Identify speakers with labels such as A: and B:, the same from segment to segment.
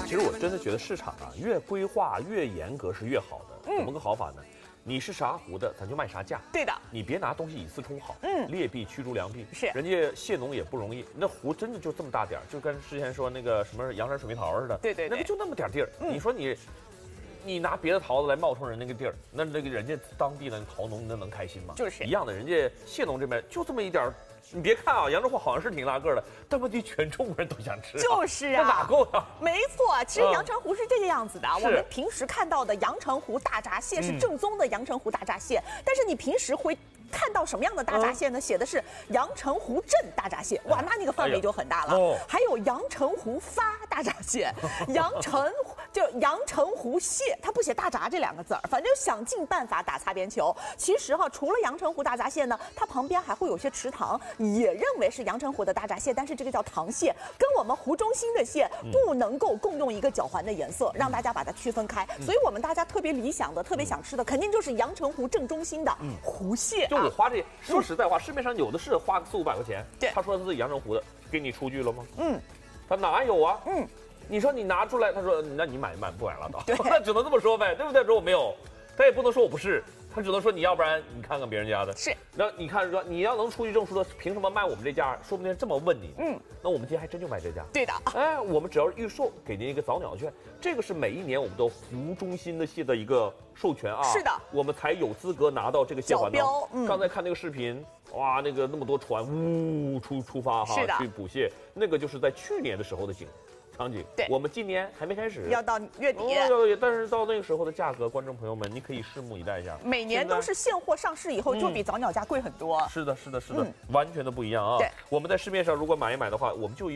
A: 其实我真的觉得市场啊，越规划越严格是越好的。怎么个好法呢？你是啥湖的，咱就卖啥价。
B: 对的，
A: 你别拿东西以次充好。劣币驱逐良币。
B: 是，
A: 人家蟹农也不容易，那湖真的就这么大点儿，就跟之前说那个什么阳山水蜜桃似的。
B: 对，
A: 那个就那么点地儿。你说你拿别的桃子来冒充人那个地儿，那这个人家当地的桃农那能开心吗？
B: 就是
A: 一样的，人家蟹农这边就这么一点儿。你别看啊，阳澄湖好像是挺大个的，但问题全中国人都想吃、
B: 就是啊，
A: 那哪够呀？
B: 没错，其实阳澄湖是这个样子的。我们平时看到的阳澄湖大闸蟹是正宗的阳澄湖大闸蟹，但是你平时会看到什么样的大闸蟹呢？写的是阳澄湖镇大闸蟹，哇，那个范围就很大了。还有阳澄湖发大闸蟹，阳澄湖蟹，它不写大闸这两个字儿，反正想尽办法打擦边球。其实哈，除了阳澄湖大闸蟹呢，它旁边还会有些池塘，也认为是阳澄湖的大闸蟹，但是这个叫塘蟹，跟我们湖中心的蟹不能够共用一个脚环的颜色，让大家把它区分开。所以我们大家特别理想的、特别想吃的，肯定就是阳澄湖正中心的湖蟹。
A: 就我花这，说实在话，市面上有的是花个400-500块钱，
B: 对，
A: 他说他自己阳澄湖的，给你出具了吗？他哪有啊？你说你拿出来，他说那你买不买了都，那只能这么说呗，对不对？说我没有，他也不能说我不是。他只能说你要不然你看看别人家的，
B: 是。
A: 那你看说你要能出具证书的，凭什么卖我们这家？说不定这么问你。那我们今天还真就卖这家。
B: 对的。
A: 哎，我们只要预售，给您一个早鸟券，这个是每一年我们的湖中心的蟹的一个授权啊。
B: 是的。
A: 我们才有资格拿到这个蟹环
B: 标。
A: 刚才看那个视频，哇，那个那么多船出发哈，去捕蟹，那个就是在去年的时候的场景。
B: 对，
A: 我们今年还没开始，
B: 要到月底。
A: 但是到那个时候的价格，观众朋友们，你可以拭目以待一下。
B: 每年都是现货上市以后，就比早鸟价贵很多。
A: 是的，完全都不一样啊。
B: 对，
A: 我们在市面上如果买一买的话，我们就以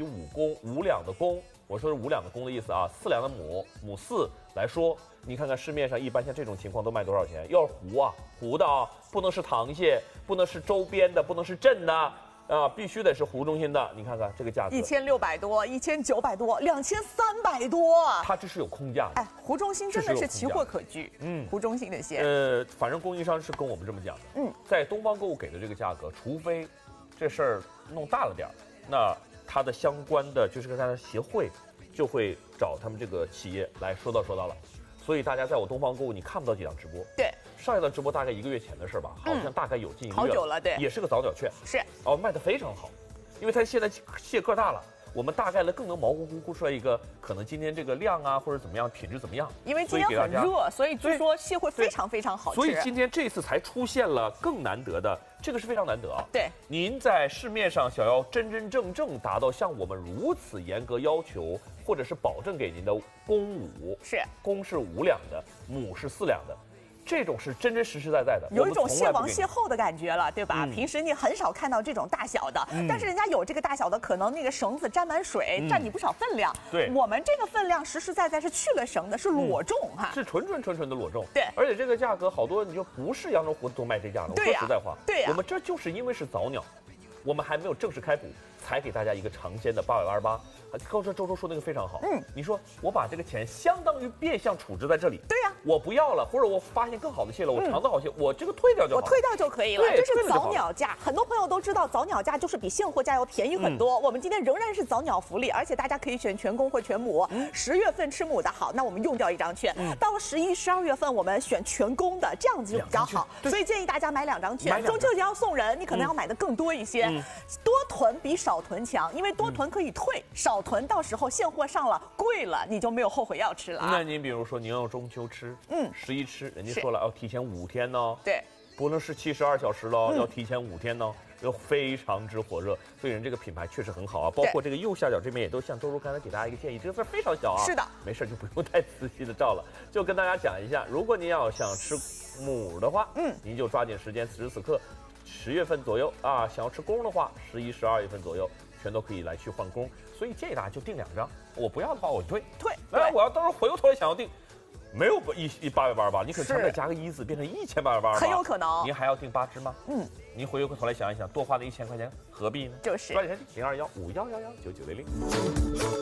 A: 5两的公，我说是5两的公的意思啊，4两的母4来说，你看看市面上一般像这种情况都卖多少钱？要是湖的啊，不能是塘蟹，不能是周边的，不能是镇的。必须得是湖中心的，你看看这个价格
B: ，1600多，1900多，2300多，
A: 它这是有空价的。
B: 哎，湖中心真的是奇货可居。湖中心的蟹，
A: 反正供应商是跟我们这么讲的。在东方购物给的这个价格，除非这事儿弄大了点儿，那它的相关的就是跟它的协会就会找他们这个企业来说到了。所以大家在我东方购物，你看不到几档直播。
B: 对，
A: 上一档直播大概1个月前的事吧，好像大概有近1个月，
B: 好久了，对，
A: 也是个早鸟券，
B: 是
A: 卖得非常好，因为它现在蟹个大了，我们大概呢更能毛乎估出来一个可能今天这个量啊或者怎么样，品质怎么样。
B: 因为今天很热，所以据说蟹会非常非常好吃。
A: 所以今天这次才出现了更难得的，这个是非常难得啊。
B: 对，
A: 您在市面上想要真正达到像我们如此严格要求，或者是保证给您的公是5两的，母是4两的。这种是真实在在的，
B: 有一种蟹王蟹后的感觉了，对吧？平时你很少看到这种大小的，但是人家有这个大小的，可能那个绳子沾满水，占你不少分量。
A: 对，
B: 我们这个分量实在是去了绳的，是裸重哈，
A: 是纯的裸重。
B: 对，
A: 而且这个价格好多你就不是阳澄湖都卖这价了。我说实在话，
B: 对呀，
A: 我们这就是因为是早鸟，我们还没有正式开捕，才给大家一个尝鲜的888。刚才周周说那个非常好，你说我把这个钱相当于变相处置在这里，
B: 对呀，
A: 我不要了，或者我发现更好的蟹了，我尝到好蟹，我这个退掉就好，
B: 我退掉就可以了，这是早鸟价。很多朋友都知道早鸟价就是比现货价要便宜很多。我们今天仍然是早鸟福利，而且大家可以选全公或全母。10月份吃母的好，那我们用掉1张券。到了11、12月份我们选全公的，这样子就比较好。所以建议大家买2张券。中秋节要送人，你可能要买的更多一些。多囤比少囤强，因为多囤可以退，少囤到时候现货上了贵了，你就没有后悔药吃了。
A: 那您比如说您要中秋吃，11吃，人家说了要提前5天呢，
B: 对，
A: 不能是72小时了，要提前5天呢，又非常之火热，所以人这个品牌确实很好啊。包括这个右下角这边也都像周周刚才给大家一个建议，这个字非常小啊，
B: 是的，
A: 没事就不用太仔细的照了，就跟大家讲一下，如果您要想吃母的话，您就抓紧时间，此时此刻10月份左右啊，想要吃公的话，11、12月份左右。全都可以来去换工，所以建议大家就订2张，我不要的话我退。哎，我要到时候回过头来想要订，没有888，你可能前面加个1字变成1888，
B: 很有可能。
A: 您还要订8只吗？您回过头来想一想，多花那1000块钱何必呢？
B: 就是
A: 抓紧时间，0215111990。